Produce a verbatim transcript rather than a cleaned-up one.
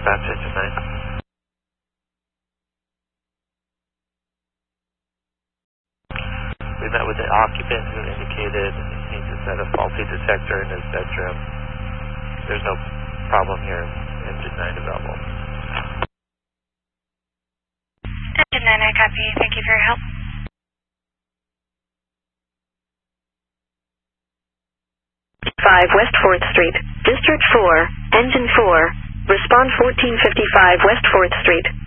That's engine nine. We met with the occupant who indicated he just had a faulty detector in his bedroom. There's no problem here. Engine nine available. Engine nine, I copy. Thank you for your help. five West fourth Street, District four, Engine four, respond fourteen fifty-five West fourth Street.